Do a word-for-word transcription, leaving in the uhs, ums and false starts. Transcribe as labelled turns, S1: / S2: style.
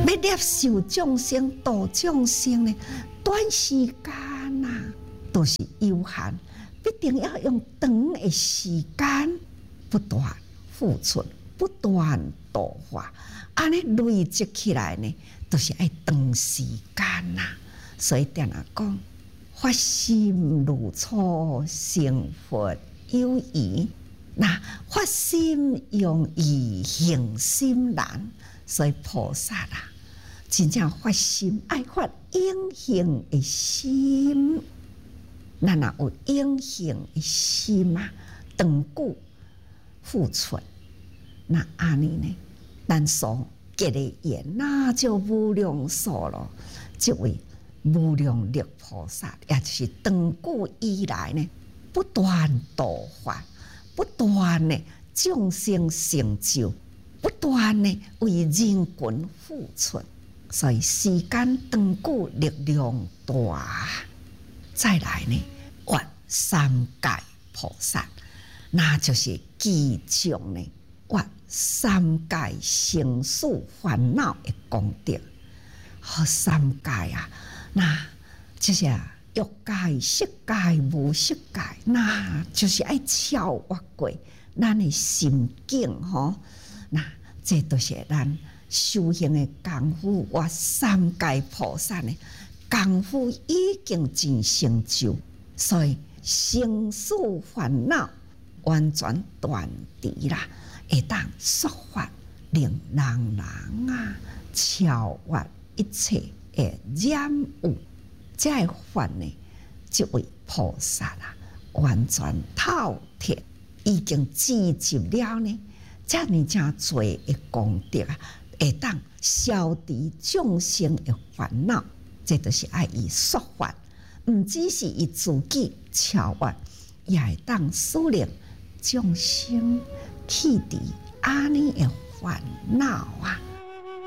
S1: 要接受众生、度众生呢，短时间啊，都是有限，必定要用长的时间，不断付出，不断度化，安尼累积起来呢，都是爱长时间呐。所以定下讲，发心如初，成佛有余。那发心容易，行心难。所以菩萨啊，真正发心爱发永恒的心。咱若有永恒的心啊，长久付出，那安尼呢？咱所结的缘那就无量寿咯。这位无量力菩萨，也就是长久以来呢，不断度化，不断呢众生成就，不断呢为人群付出，所以时间长久，力量大。再来呢，愿三界菩萨，那就是其中呢，愿三界生死烦恼的功德。和三界啊，那就是欲界、色界、无色界，那就是爱超越过咱的心境吼。那这都是咱修行的功夫。我三界菩萨呢，功夫已经真成就，所以生死烦恼完全断除啦，会当说法令人人啊超越一切的染污。这个法呢，这位菩萨啊，完全透彻，已经积集了呢，这么真多的功德啊，会当消除众生的烦恼。这就是爱伊说法，唔只是伊自己超越，也会当使令众生去除安尼的烦恼啊。